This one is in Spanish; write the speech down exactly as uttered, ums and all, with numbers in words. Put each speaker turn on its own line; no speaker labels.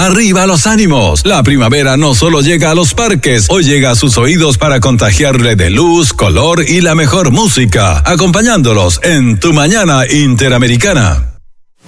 arriba los ánimos. La primavera no solo llega a los parques, hoy llega a sus oídos para contagiarle de luz, color y la mejor música, acompañándolos en Tu Mañana Interamericana.